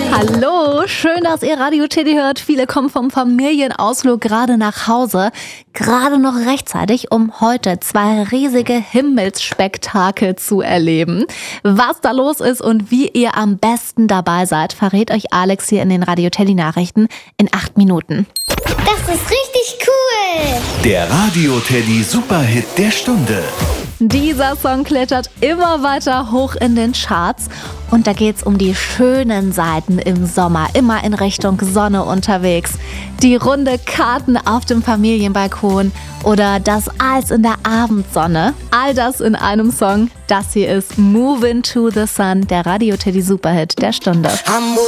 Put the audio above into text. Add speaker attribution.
Speaker 1: Hallo, schön, dass ihr Radio Teddy hört. Viele kommen vom Familienausflug gerade nach Hause. Gerade noch rechtzeitig, um heute 2 riesige Himmelsspektakel zu erleben. Was da los ist und wie ihr am besten dabei seid, verrät euch Alex hier in den Radio Teddy Nachrichten in 8 Minuten.
Speaker 2: Das ist richtig cool!
Speaker 3: Der Radio Teddy Superhit der Stunde.
Speaker 1: Dieser Song klettert immer weiter hoch in den Charts und da geht's um die schönen Seiten im Sommer, immer in Richtung Sonne unterwegs. Die runde Karten auf dem Familienbalkon oder das Eis in der Abendsonne. All das in einem Song. Das hier ist Movin' to the Sun, der Radio Teddy Superhit der Stunde.